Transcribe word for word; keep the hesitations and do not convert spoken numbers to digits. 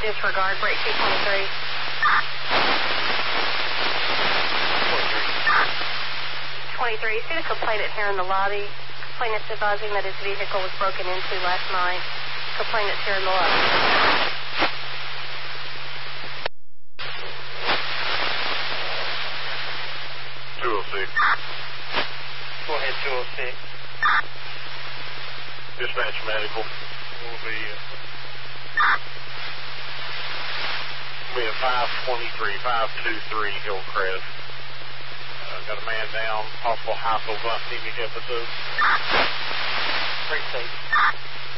disregard, break two twenty-three. twenty-three, see the complainant here in the lobby. Complainant's advising that his vehicle was broken into last night. Complainant's here in the lobby. two oh six. Go ahead, two oh six. Dispatch medical. Will be, uh, will be a five twenty-three, five twenty-three Hillcrest. Uh, got a man down, possible hypoglycemic episode. Precinct.